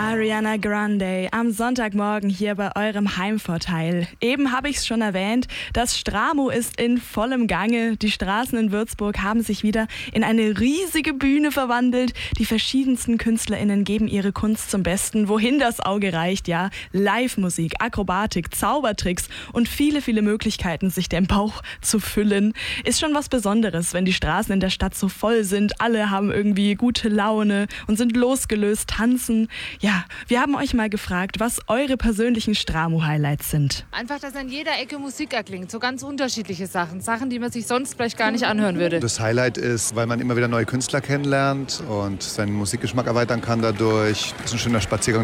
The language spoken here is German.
Ariana Grande am Sonntagmorgen hier bei eurem Heimvorteil. Eben habe ich es schon erwähnt, das Stramo ist in vollem Gange. Die Straßen in Würzburg haben sich wieder in eine riesige Bühne verwandelt. Die verschiedensten KünstlerInnen geben ihre Kunst zum Besten, wohin das Auge reicht, ja. Live-Musik, Akrobatik, Zaubertricks und viele, viele Möglichkeiten, sich den Bauch zu füllen. Ist schon was Besonderes, wenn die Straßen in der Stadt so voll sind. Alle haben irgendwie gute Laune und sind losgelöst, tanzen. Ja, wir haben euch mal gefragt, was eure persönlichen Stramo-Highlights sind. Einfach, dass an jeder Ecke Musik erklingt. So ganz unterschiedliche Sachen. Sachen, die man sich sonst vielleicht gar nicht anhören würde. Das Highlight ist, weil man immer wieder neue Künstler kennenlernt und seinen Musikgeschmack erweitern kann dadurch. Das ist ein schöner Spaziergang